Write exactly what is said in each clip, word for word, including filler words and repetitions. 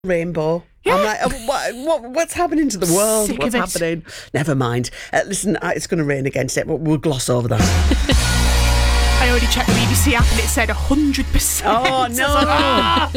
rainbow. Yeah. I'm like, oh, what, what, what's happening to the world? Sick what's of it. happening? Never mind. Uh, listen, uh, it's going to rain again today, but we'll gloss over that. I already checked the B B C app and it said one hundred percent. Oh, no. Ah!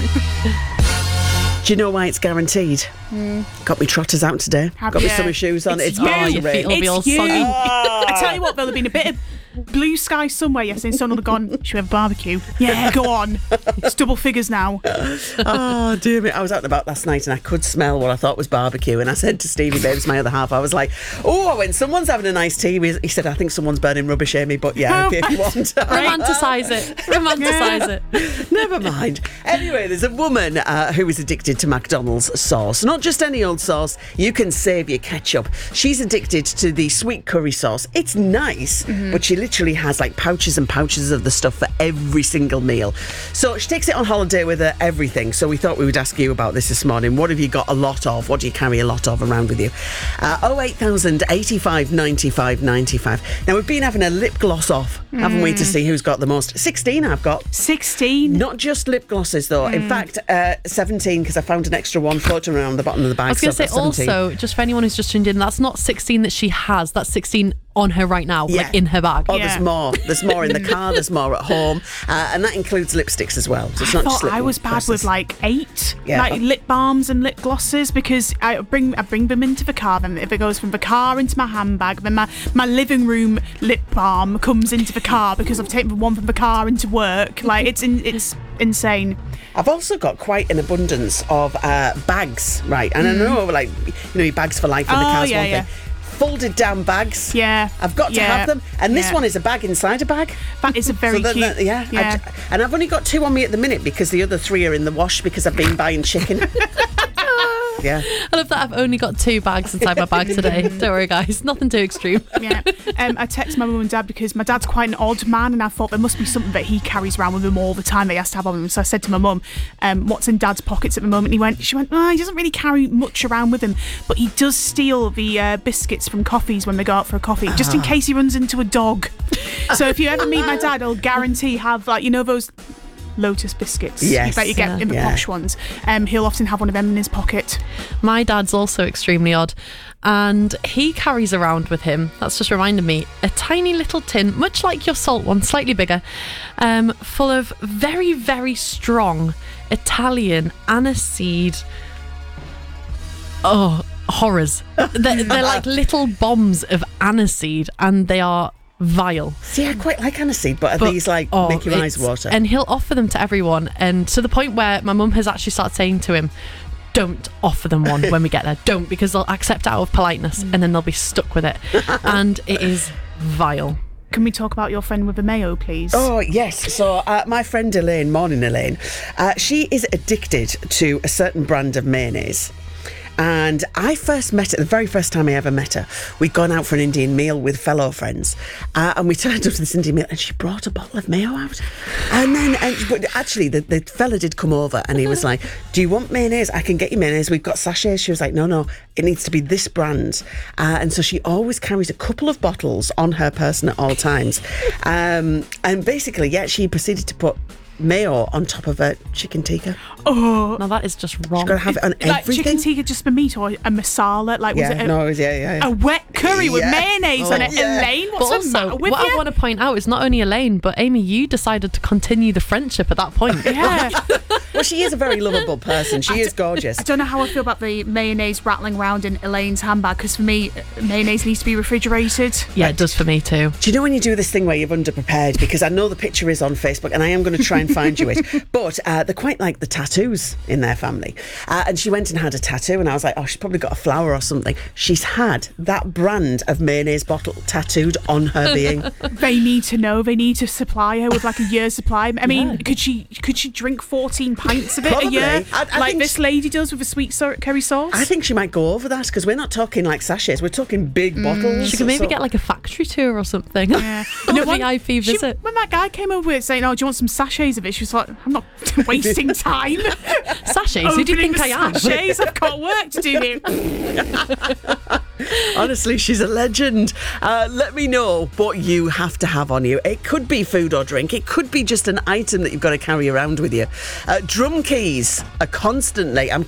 Do you know why it's guaranteed? Mm. Got me trotters out today. Have Got me you? summer shoes on. It's It's, you. bound Oh, to your rain. feet will be all It's you. soggy. I tell you what, there'll have been a bit of blue sky somewhere yesterday and someone will have gone, should we have a barbecue? Yeah, go on. It's double figures now. Oh, dear me. I was out and about last night and I could smell what I thought was barbecue. And I said to Stevie Babes, my other half, I was like, oh, when someone's having a nice tea, he said, I think someone's burning rubbish, Amy. But yeah, if, if you want. Romanticise it. Romanticise Yeah. it. Never mind. Anyway, there's a woman uh, who is addicted to McDonald's sauce. Not just any old sauce. You can save your ketchup. She's addicted to the sweet curry sauce. It's nice, mm-hmm. but she literally has like pouches and pouches of the stuff for every single meal. So she takes it on holiday with her everything. So we thought we would ask you about this this morning. What have you got a lot of? What do you carry a lot of around with you? Uh, oh eight thousand eighty-five ninety-five ninety-five. Now we've been having a lip gloss off, mm. haven't we, to see who's got the most? sixteen I've got. sixteen? Not just lip glosses though. Mm. In fact, uh, seventeen, because I found an extra one floating around the bottom of the bag. I was going to so say also, just for anyone who's just tuned in, that's not sixteen that she has. That's sixteen on her right now, Yeah. like in her bag. Oh, Yeah. there's more. There's more in the car. There's more at home, uh, and that includes lipsticks as well. So it's I not thought just lip I was bad glosses. with like eight, Yeah. like lip balms and lip glosses, because I bring I bring them into the car. Then if it goes from the car into my handbag, then my, my living room lip balm comes into the car because I've taken one from the car into work. Like it's in, it's insane. I've also got quite an abundance of uh, bags, right? And I know, like, you know, your bags for life in the Oh, car's yeah, one yeah. thing. Folded down bags. Yeah, I've got to yeah, have them. And this yeah. one is a bag inside a bag. That is a very So that- cute. that- yeah. yeah. I- and I've only got two on me at the minute because the other three are in the wash because I've been buying chicken. Yeah. I love that I've only got two bags inside my bag today. Don't worry, guys. Nothing too extreme. Yeah, um, I text my mum and dad because my dad's quite an odd man, and I thought there must be something that he carries around with him all the time that he has to have on him. So I said to my mum, um, "What's in Dad's pockets at the moment?" He went, "She went, oh, he doesn't really carry much around with him, but he does steal the uh, biscuits from coffees when they go out for a coffee, just in case he runs into a dog." So if you ever meet my dad, I'll guarantee have like you know those Lotus biscuits Yes. that you get Yeah. in the Yeah. posh ones. Um, he'll often have one of them in his pocket. My dad's also extremely odd, and he carries around with him, that's just reminded me, a tiny little tin, much like your salt one, slightly bigger, um, full of very, very strong Italian aniseed. Oh, horrors. They're, they're like little bombs of aniseed, and they are vile. See, I quite like aniseed, but are But- these like oh, make your eyes it's- water? And he'll offer them to everyone, and to the point where my mum has actually started saying to him, don't offer them one when we get there. Don't, because they'll accept out of politeness and then they'll be stuck with it. And it is vile. Can we talk about your friend with the mayo, please? Oh, yes. So uh, my friend Elaine, morning Elaine, uh, she is addicted to a certain brand of mayonnaise. And I first met her, the very first time I ever met her, we'd gone out for an Indian meal with fellow friends. Uh, and we turned up to this Indian meal and she brought a bottle of mayo out. And then, and, but actually, the, the fella did come over and he was like, do you want mayonnaise? I can get you mayonnaise. We've got sachets. She was like, no, no, it needs to be this brand. Uh, and so she always carries a couple of bottles on her person at all times. Um, and basically, yeah, she proceeded to put mayo on top of a chicken tikka. Oh, Now that is just wrong. Got to have it on like everything. chicken tikka just for meat, or a masala? Like was Yeah, it a, no, it was- yeah, yeah, yeah. a wet curry with Yeah. mayonnaise on Oh, it? yeah. Elaine, But what's the matter also, with what you? I want to point out is not only Elaine, but Amy, you decided to continue the friendship at that point. Yeah. Well, she is a very lovable person. She is gorgeous. I don't know how I feel about the mayonnaise rattling around in Elaine's handbag, because for me, mayonnaise needs to be refrigerated. Yeah, it does for me too. Do you know when you do this thing where you've underprepared? Because I know the picture is on Facebook and I am going to try and find you it. But uh, they're quite like the tattoos in their family. Uh, and she went and had a tattoo and I was like, oh, she's probably got a flower or something. She's had that brand of mayonnaise bottle tattooed on her being. They need to know. They need to supply her with like a year's supply. I mean, Yeah. could she could she drink fourteen pints of it Probably. a year, I- I like think this she- lady does with a sweet so- curry sauce? I think she might go over that because we're not talking like sachets. We're talking big bottles. She could maybe So- get like a factory tour or something. Yeah. A No, when- V I P she- visit. when that guy came over saying, "Oh, do you want some sachets sachets of it. She was like, I'm not wasting time. Sachets? Who do you opening think I am? Sachets, I've got work to do here. Honestly, she's a legend. Uh, let me know what you have to have on you. It could be food or drink. It could be just an item that you've got to carry around with you. Uh, drum keys are constantly, I'm